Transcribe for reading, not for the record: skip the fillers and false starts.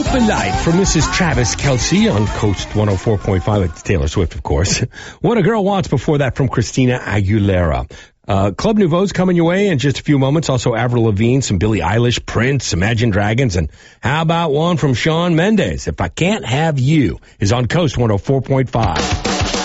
Open Night for Mrs. Travis Kelce on Coast 104.5. It's Taylor Swift, of course. What a Girl Wants before that from Christina Aguilera. Club Nouveau's coming your way in just a few moments. Also Avril Lavigne, some Billie Eilish, Prince, Imagine Dragons, and how about one from Shawn Mendes? If I Can't Have You is on Coast 104.5.